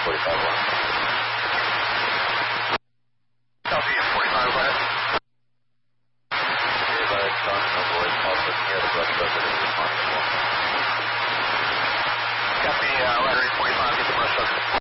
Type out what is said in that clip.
Copy 45 left. Copy, ladder 45, get the brush up.